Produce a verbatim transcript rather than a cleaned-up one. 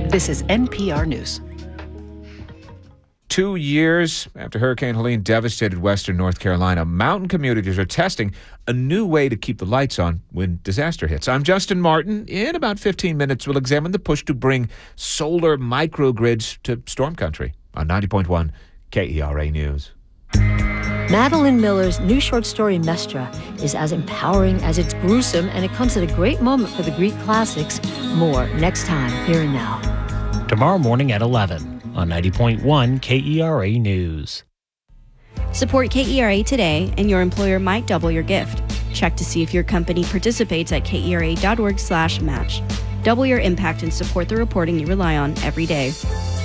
This is N P R News. Two years after Hurricane Helene devastated western North Carolina, mountain communities are testing a new way to keep the lights on when disaster hits. I'm Justin Martin. In about fifteen minutes, we'll examine the push to bring solar microgrids to storm country on ninety point one K E R A News. Madeline Miller's new short story, Mestra, is as empowering as it's gruesome, and it comes at a great moment for the Greek classics. More next time, here and now. Tomorrow morning at eleven on ninety point one K E R A News. Support K E R A today, and your employer might double your gift. Check to see if your company participates at kera.org slash match. Double your impact and support the reporting you rely on every day.